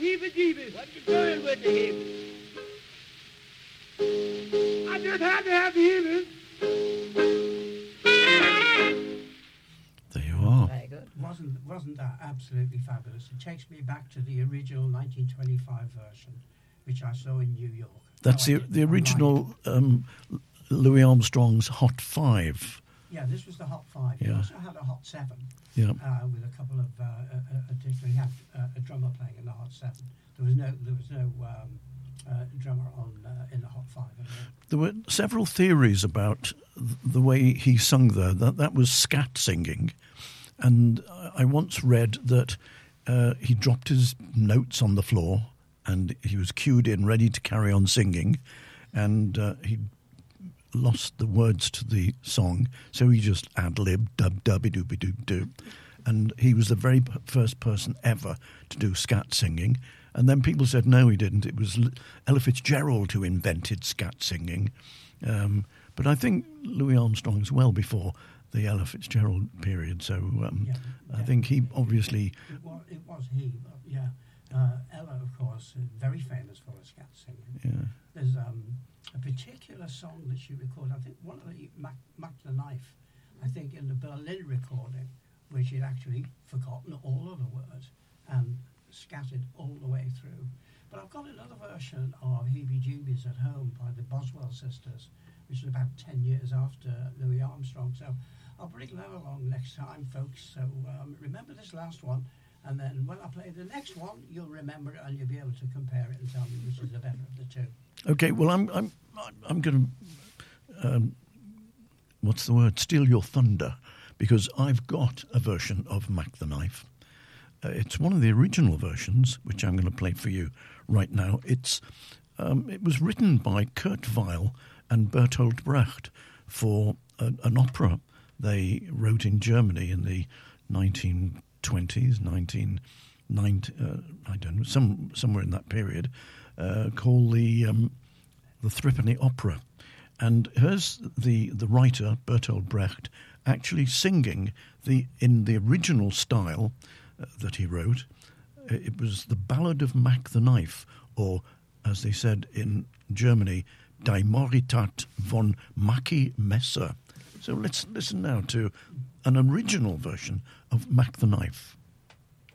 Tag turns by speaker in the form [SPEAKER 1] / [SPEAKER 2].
[SPEAKER 1] heebie-jeebies.
[SPEAKER 2] What you doing with the heebie?
[SPEAKER 1] I just had to have the heebie.
[SPEAKER 3] There you are.
[SPEAKER 2] Very good.
[SPEAKER 4] Wasn't that absolutely fabulous? It takes me back to the original 1925 version, which I saw in New York.
[SPEAKER 3] That's the original Louis Armstrong's Hot 5.
[SPEAKER 4] Yeah, this was the Hot 5. He
[SPEAKER 3] Yeah.
[SPEAKER 4] also had a Hot 7
[SPEAKER 3] Yeah.
[SPEAKER 4] with a couple of he had a drummer playing in the Hot 7. There was no drummer on in the Hot 5 at all.
[SPEAKER 3] There were several theories about the way he sung there. That was scat singing. And I once read that he dropped his notes on the floor and he was cued in, ready to carry on singing. And he lost the words to the song, so he just ad-libbed, dub-dubby-dooby-doob-doob. And he was the very first person ever to do scat singing. And then people said, no, he didn't. It was Ella Fitzgerald who invented scat singing. But I think Louis Armstrong's well before the Ella Fitzgerald period, so I think he obviously...
[SPEAKER 4] It was he, but yeah. Ella, of course, very famous for her scat singing.
[SPEAKER 3] Yeah.
[SPEAKER 4] There's a particular song that she recorded, I think one of the Mac the Knife, I think in the Berlin recording, where she'd actually forgotten all of the words and scattered all the way through. But I've got another version of Heebie-Jeebies at home by the Boswell sisters, which is about 10 years after Louis Armstrong. So I'll bring that along next time, folks. So remember this last one, and then when I play the next one, you'll remember it and you'll be able to compare it and tell me which is the better of the two.
[SPEAKER 3] Okay, well, I'm going to, what's the word, steal your thunder, because I've got a version of Mac the Knife. It's one of the original versions, which I'm going to play for you right now. It was written by Kurt Weill and Bertolt Brecht for an opera they wrote in Germany in the 1920s, 1990, I don't know, somewhere in that period, called the Threepenny Opera. And here's the writer, Bertolt Brecht, actually singing in the original style that he wrote. It was the Ballad of Mac the Knife, or, as they said in Germany, Die Moritat von Mackie Messer. So let's listen now to an original version of Mac the Knife.